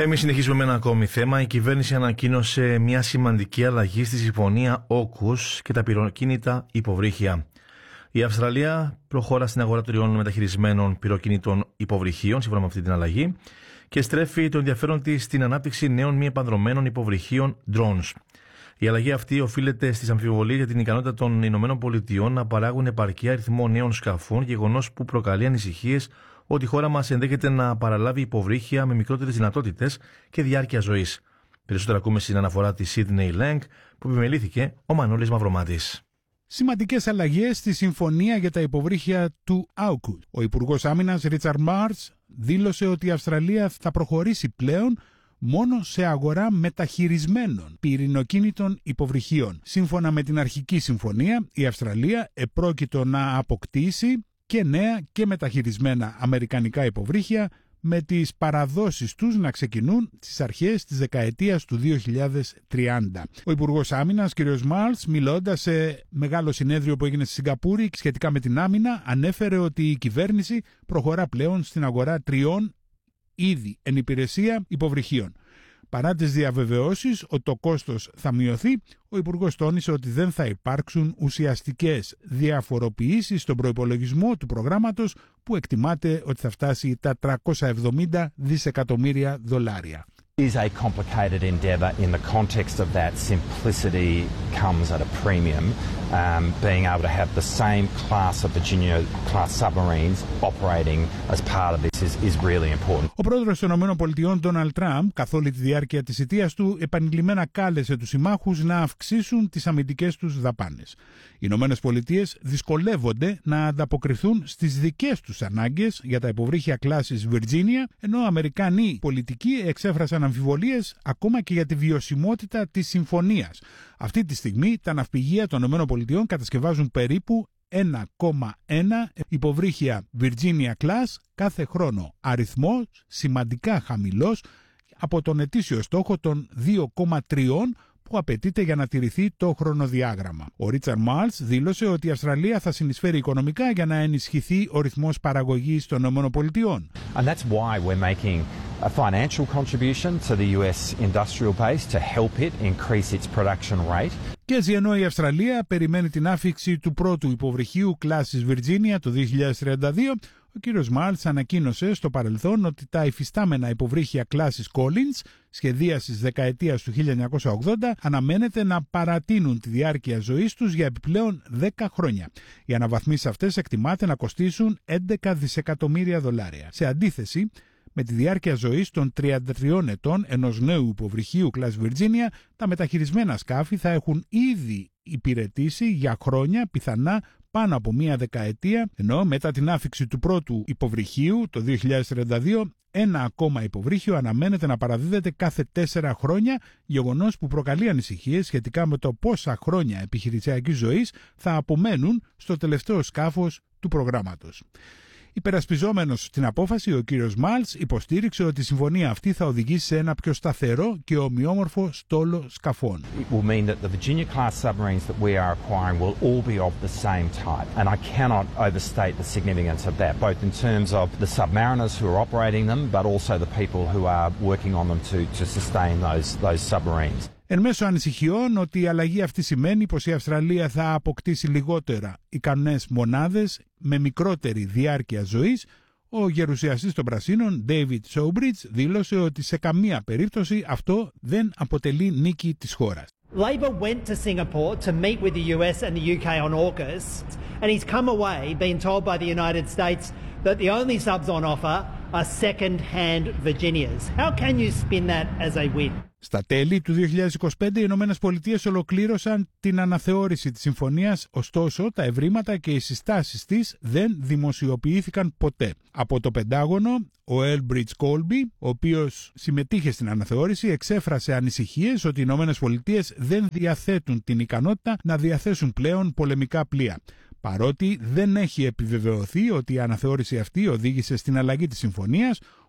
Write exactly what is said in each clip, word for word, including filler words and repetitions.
Εμείς συνεχίζουμε με ένα ακόμη θέμα. Η κυβέρνηση ανακοίνωσε μια σημαντική αλλαγή στη συμφωνία όκους και τα πυροκίνητα υποβρύχια. Η Αυστραλία προχώρα στην αγορά τριών μεταχειρισμένων πυροκίνητων υποβρυχίων, σύμφωνα με αυτή την αλλαγή, και στρέφει το ενδιαφέρον της στην ανάπτυξη νέων μη επανδρομένων υποβρυχίων drones. Η αλλαγή αυτή οφείλεται στις αμφιβολίες για την ικανότητα των ΗΠΑ να παράγουν επαρκή αριθμό νέων σκαφών, γεγονός που προκαλεί ανησυχίες ότι η χώρα μας ενδέχεται να παραλάβει υποβρύχια με μικρότερες δυνατότητες και διάρκεια ζωής. Περισσότερα ακούμε στην αναφορά της Sydney Lang, που επιμελήθηκε ο Μανώλης Μαυρομάτης. Σημαντικές αλλαγές στη συμφωνία για τα υποβρύχια του άουκου. Ο Υπουργός Άμυνας Ρίτσαρντ Μάρλς δήλωσε ότι η Αυστραλία θα προχωρήσει πλέον μόνο σε αγορά μεταχειρισμένων πυρηνοκίνητων υποβρυχίων. Σύμφωνα με την αρχική συμφωνία, η Αυστραλία επρόκειτο να αποκτήσει και νέα και μεταχειρισμένα αμερικανικά υποβρύχια, με τις παραδόσεις τους να ξεκινούν στις αρχές της δεκαετίας του δύο χιλιάδες τριάντα. Ο Υπουργός Άμυνας, κ. Μάρλς, μιλώντας σε μεγάλο συνέδριο που έγινε στη Σιγκαπούρη σχετικά με την άμυνα, ανέφερε ότι η κυβέρνηση προχωρά πλέον στην αγορά τριών ήδη εν υπηρεσία υποβρυχίων. Παρά τις διαβεβαιώσεις ότι το κόστος θα μειωθεί, ο Υπουργός τόνισε ότι δεν θα υπάρξουν ουσιαστικές διαφοροποιήσεις στον προϋπολογισμό του προγράμματος, που εκτιμάται ότι θα φτάσει τα τριακόσια εβδομήντα δισεκατομμύρια δολάρια. It is a complicated endeavour. In the context of that, simplicity comes at a premium. Um, being able to have the same class of Virginia-class submarines operating as part of this is, is really important. Ο πρόεδρος των ΗΠΑ, Ντόναλντ Τραμπ, καθ' όλη τη διάρκεια της θητείας του, επανειλημμένα κάλεσε τους συμμάχους να αυξήσουν τις αμυντικές τους δαπάνες. Οι ΗΠΑ δυσκολεύονται να ανταποκριθούν στις δικές τους ανάγκες για τα υποβρύχια κλάσης Virginia, ενώ Αμερικανοί πολιτικοί εξέφρασαν αμφιβολίες ακόμα και για τη βιωσιμότητα της συμφωνίας. Αυτή τη στιγμή τα ναυπηγεία των ΗΠΑ κατασκευάζουν περίπου ένα κόμμα ένα υποβρύχια Virginia Class κάθε χρόνο. Αριθμός σημαντικά χαμηλός από τον ετήσιο στόχο των δύο κόμμα τρία που απαιτείται για να τηρηθεί το χρονοδιάγραμμα. Ο Ρίτσαρντ Μάρλς δήλωσε ότι η Αυστραλία θα συνεισφέρει οικονομικά για να ενισχυθεί ο ρυθμός παραγωγής των ΗΠΑ. And that's why we're making a financial contribution to the U S industrial base to help it increase its production rate. Και έτσι, ενώ η Αυστραλία περιμένει την άφιξη του πρώτου υποβρυχίου κλάσης Virginia το δύο χιλιάδες τριάντα δύο, ο κύριος Μάρλς ανακοίνωσε στο παρελθόν ότι τα υφιστάμενα υποβρύχια κλάσης Collins, σχεδίασης δεκαετίας του χίλια εννιακόσια ογδόντα, αναμένεται να παρατείνουν τη διάρκεια ζωής τους για επιπλέον δέκα χρόνια. Οι αναβαθμίσεις αυτές εκτιμάται να κοστίσουν έντεκα δισεκατομμύρια δολάρια. Σε αντίθεση με τη διάρκεια ζωής των τριάντα τριών ετών ενός νέου υποβρυχίου κλάσης Virginia, τα μεταχειρισμένα σκάφη θα έχουν ήδη υπηρετήσει για χρόνια, πιθανά πάνω από μία δεκαετία, ενώ μετά την άφιξη του πρώτου υποβρυχίου το δύο χιλιάδες τριάντα δύο, ένα ακόμα υποβρύχιο αναμένεται να παραδίδεται κάθε τέσσερα χρόνια, γεγονός που προκαλεί ανησυχίες σχετικά με το πόσα χρόνια επιχειρησιακής ζωής θα απομένουν στο τελευταίο σκάφος του προγράμματος. Υπερασπιζόμενος στην απόφαση, ο κύριος Μάλς υποστήριξε ότι η συμφωνία αυτή θα οδηγήσει σε ένα πιο σταθερό και ομοιόμορφο στόλο σκαφών. It will mean that the Virginia-class submarines that we are acquiring will all be of the same type, and I cannot overstate the significance of that, both in terms of the submariners who are operating them, but also the people who are working on them to, to sustain those, those submarines. Εν μέσω ανησυχιών ότι η αλλαγή αυτή σημαίνει πως η Αυστραλία θα αποκτήσει λιγότερα ικανές μονάδες με μικρότερη διάρκεια ζωής, ο γερουσιαστής των Πρασίνων, David Showbridge, δήλωσε ότι σε καμία περίπτωση αυτό δεν αποτελεί νίκη της χώρας. Labor went to Singapore to meet with the U S and the U K on AUKUS, and he's come away being told by the United States that the only subs on offer are second-hand Virginias. How can you spin that as a win? Στα τέλη του δύο χιλιάδες είκοσι πέντε οι Ηνωμένες Πολιτείες ολοκλήρωσαν την αναθεώρηση της συμφωνίας, ωστόσο τα ευρήματα και οι συστάσεις της δεν δημοσιοποιήθηκαν ποτέ. Από το Πεντάγωνο, ο Elbridge Colby, ο οποίος συμμετείχε στην αναθεώρηση, εξέφρασε ανησυχίες ότι οι Ηνωμένες Πολιτείες δεν διαθέτουν την ικανότητα να διαθέσουν πλέον πολεμικά πλοία. Παρότι δεν έχει επιβεβαιωθεί ότι η αναθεώρηση αυτή οδήγησε στην αλλαγή της συμφωνίας,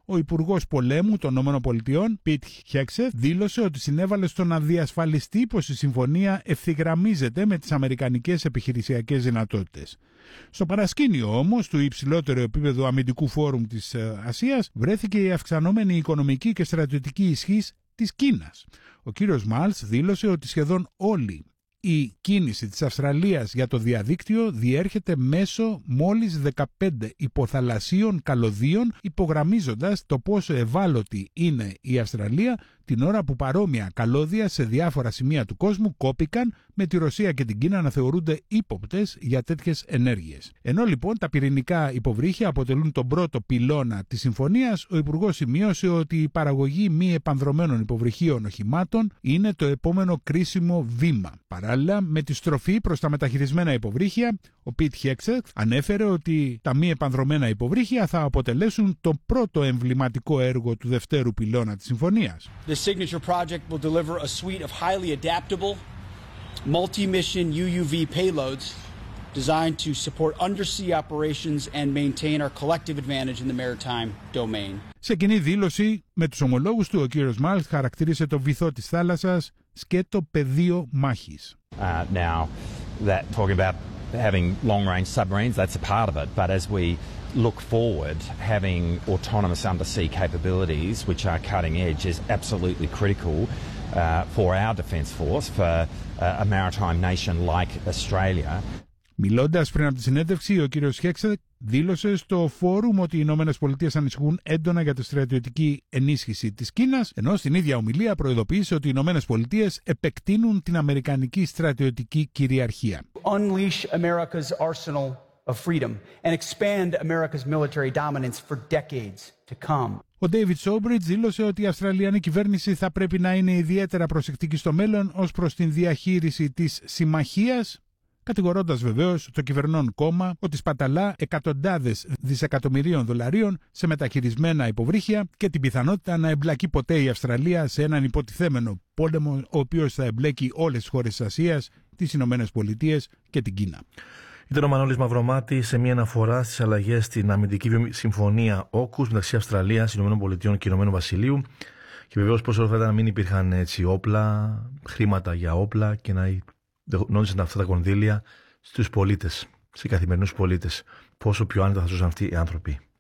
Ο Υπουργός Πολέμου των ΗΠΑ, Πιτ Χέξεθ, δήλωσε ότι συνέβαλε στο να διασφαλιστεί πως η συμφωνία ευθυγραμμίζεται με τις αμερικανικές επιχειρησιακές δυνατότητες. Στο παρασκήνιο όμως του υψηλότερου επίπεδου αμυντικού φόρουμ της Ασίας βρέθηκε η αυξανόμενη οικονομική και στρατιωτική ισχύς της Κίνας. Ο κύριος Μάλτς δήλωσε ότι σχεδόν όλη η κίνηση της Αυστραλίας για το διαδίκτυο διέρχεται μέσω μόλις δεκαπέντε υποθαλασσίων καλωδίων, υπογραμμίζοντας το πόσο ευάλωτη είναι η Αυστραλία την ώρα που παρόμοια καλώδια σε διάφορα σημεία του κόσμου κόπηκαν, με τη Ρωσία και την Κίνα να θεωρούνται ύποπτες για τέτοιες ενέργειες. Ενώ λοιπόν τα πυρηνικά υποβρύχια αποτελούν τον πρώτο πυλώνα της συμφωνίας, ο Υπουργός σημείωσε ότι η παραγωγή μη επανδρωμένων υποβρυχίων οχημάτων είναι το επόμενο κρίσιμο βήμα. Παράλληλα, με τη στροφή προς τα μεταχειρισμένα υποβρύχια, ο Πιτ Χέξεθ ανέφερε ότι τα μη επανδρωμένα υποβρύχια θα αποτελέσουν το πρώτο εμβληματικό έργο του δευτέρου πυλώνα της συμφωνίας. The signature project will deliver a suite of highly adaptable, multi-mission U U V payloads designed to support undersea operations and maintain our collective advantage in the maritime domain. Σε κοινή δήλωση με τους ομολόγους του, ο κύριος Μάλτς χαρακτήρισε το βυθό της θάλασσας σκέτο πεδίο μάχης. Uh, now, that talking about having long-range submarines, that's a part of it, but as we look forward, having autonomous undersea capabilities, which are cutting edge, is absolutely critical uh, for our defence force, for uh, a maritime nation like Australia. Μιλώντας πριν από τη συνέντευξη, ο κύριος Χέξεθ δήλωσε στο φόρουμ ότι οι Ηνωμένες Πολιτείες ανησυχούν έντονα για τη στρατιωτική ενίσχυση της Κίνας, ενώ στην ίδια ομιλία προειδοποίησε ότι οι Ηνωμένες Πολιτείες επεκτείνουν την αμερικανική στρατιωτική κυριαρχία. Unleash America's arsenal of freedom and expand America's military dominance for decades to come. Ο Ντέιβιντ Σόμπριτζ δήλωσε ότι η Αυστραλιανή κυβέρνηση θα πρέπει να είναι ιδιαίτερα προσεκτική στο μέλλον ως προς την διαχείριση της συμμαχίας, κατηγορώντας βεβαίως το κυβερνών κόμμα ότι σπαταλά εκατοντάδες δισεκατομμυρίων δολαρίων σε μεταχειρισμένα υποβρύχια και την πιθανότητα να εμπλακεί ποτέ η Αυστραλία σε έναν υποτιθέμενο πόλεμο, ο οποίος θα εμπλέκει όλες τις χώρες της Ασίας, τις Ηνωμένες Πολιτείες και την Κίνα. Ήταν ο Μανώλης Μαυρομάτης σε μια αναφορά στις αλλαγές στην αμυντική συμφωνία όκους μεταξύ Αυστραλίας, Ηνωμένων Πολιτειών και Ηνωμένου Βασιλείου. Και βεβαίως πώς θα ήταν να μην υπήρχαν έτσι όπλα, χρήματα για όπλα και να νόησαν αυτά τα κονδύλια στους πολίτες, σε καθημερινούς πολίτες. Πόσο πιο άνετα θα ζούσαν αυτοί οι άνθρωποι.